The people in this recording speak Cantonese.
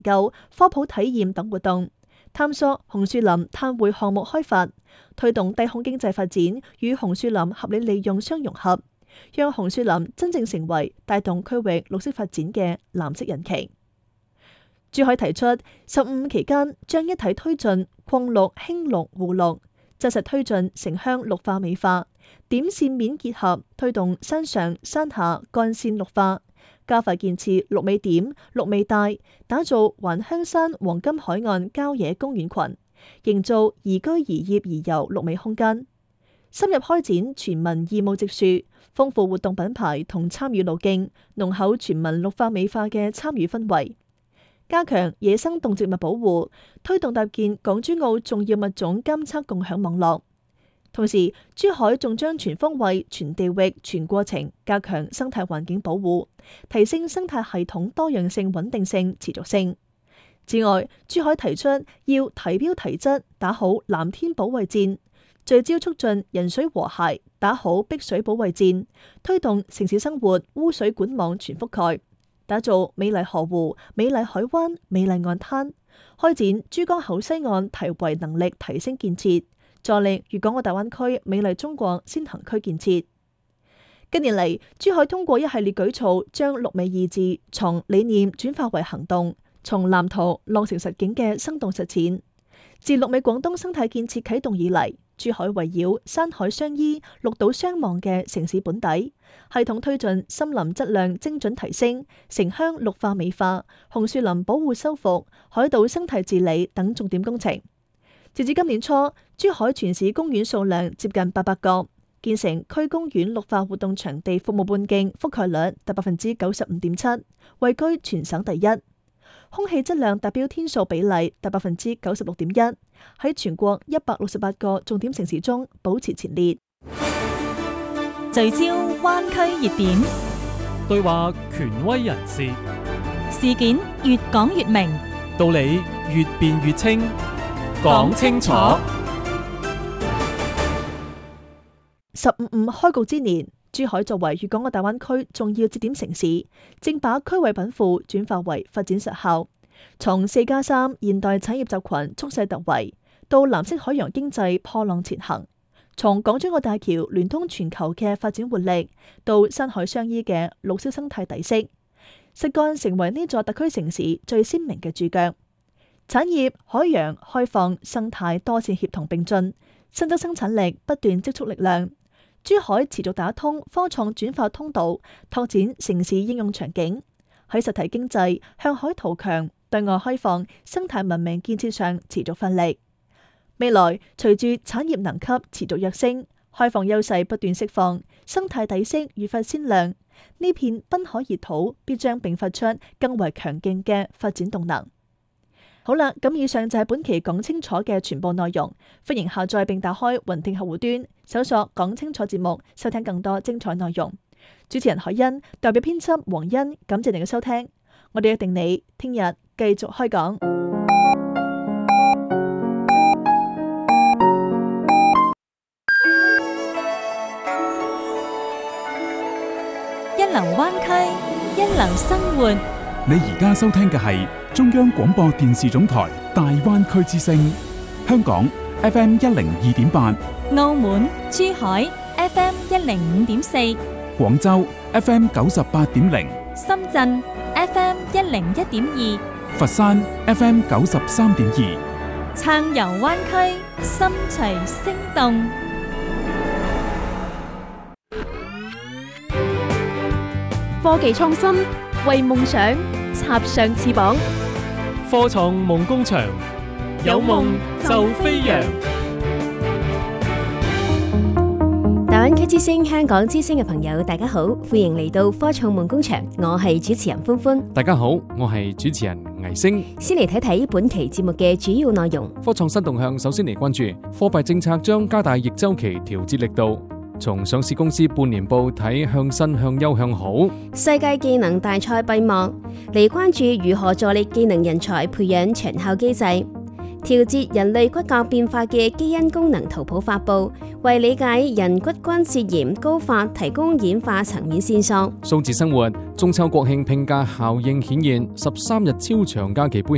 究、科普體驗等活動，探索紅樹林碳匯項目開發，推動低空經濟發展與紅樹林合理利用相融合，讓紅樹林真正成為帶動區域綠色發展嘅藍色引擎。珠海提出15期間將一體推進礦綠、氫綠、護綠，紮實推進城鄉綠化美化，點線面結合，推動山上山下幹線綠化，加快建設綠美點、綠美帶，打造環香山黃金海岸郊野公園群，營造宜居宜業宜遊綠美空間。深入開展全民義務植樹，豐富活動品牌同參與路徑，濃厚全民綠化美化嘅參與氛圍。加強野生動植物保護，推動搭建港珠澳重要物種監測共享網絡。同時，珠海仲將全方位、全地域、全過程加強生態環境保護，提升生態系統多樣性、穩定性、持續性。此外，珠海提出要提標提質，打好藍天保衛戰，聚焦促進人水和諧，打好碧水保衛戰，推動城市生活污水管網全覆蓋，打造美麗河湖、美麗海灣、美麗岸灘，開展珠江口西岸堤圍能力提升建設，助力粵港澳大灣區美麗中國先行區建設。近年嚟，珠海通過一系列舉措，將綠美意志從理念轉化為行動，從藍圖落成實景嘅生動實踐。自綠美廣東生態建設啟動以嚟，珠海圍繞山海相依、綠島相望嘅城市本底，系統推進森林質量精準提升、城鄉綠化美化、紅樹林保護修復、海島生態治理等重點工程。截至今年初，珠海全市公園數量接近800個，建成區公園綠化活動場地服務半徑覆蓋率達95.7%，位居全省第一。空氣質量達標天數比例達96.1%，喺全國168個重點城市中保持前列。 聚焦灣區熱點， 對話權威人士， 事件越講越明， 道理越辯越清，講清楚。 15開局之年，珠海作為粵港澳大灣區重要節點城市，正把區位稟賦轉化為發展實效，從4+3現代產業集群蓄勢突圍，到藍色海洋經濟破浪前行，從港珠澳大橋聯通全球嘅發展活力，到山海相依嘅綠色生態底色，實幹成為呢座特區城市最鮮明嘅注腳。產業、海洋、開放、生態多線協同並進，新增生產力不斷積蓄力量。珠海持續打通科創轉化通道，拓展城市應用場景，喺實體經濟、向海圖強、對外開放、生態文明建設上持續發力。未來隨住產業能級持續躍升，開放優勢不斷釋放，生態底色愈發鮮亮，呢片濱海熱土必將迸發出更為強勁嘅發展動能。好啦，咁以上就係本期講清楚嘅全部內容，歡迎下載並打開雲聽客戶端，搜索講清楚節目，收聽更多精彩內容。主持人海欣，代表編輯黃欣，感謝你嘅收聽，我哋約定你聽日繼續開講。 一流灣區，一流生活。 你而家收聽嘅係中央廣播電視總台大灣區之聲，香港 FM 102.8， 澳門、珠海 FM 105.4， 廣州 FM 98.0， 深圳 FM 101.2， 佛山 FM 93.2， 撐遊灣區，心隨聲動。 科技創新，為夢想插上翅膀。 科創夢工場，有夢就飛揚。 大灣區之聲、香港之聲嘅朋友，大家好，歡迎嚟到科創夢工場，我係主持人歡歡。 大家好，我係主持人倪星。 先嚟睇睇本期節目嘅主要內容。 科創新動向，首先嚟關注貨幣政策將加大逆周期調節力度。從上市公司半年報睇，向新向優向好。 世界技能大賽閉幕，嚟關注如何助力技能人才培養長效機制。調節人類骨骼變化嘅基因功能圖譜發布，為理解人骨關節炎高發提供演化層面線索。 數字生活，中秋國慶拼假效應顯現，13日超長假期背